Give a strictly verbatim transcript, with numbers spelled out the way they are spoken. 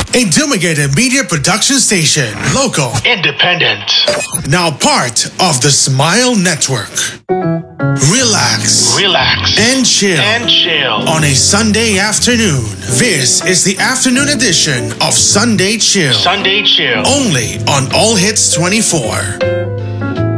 a Dumigated Media Production station. Local, independent, now part of the Smile Network. Relax, relax, and chill, and chill on a Sunday afternoon. This is the afternoon edition of Sunday Chill. Sunday Chill. Only on All Hits twenty-four.